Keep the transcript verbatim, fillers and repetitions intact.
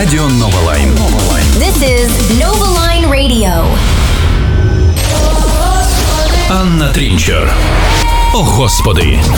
Радіо Нова Лайн. This is Nova Line Radio. Анна Трінчер. О, Господи.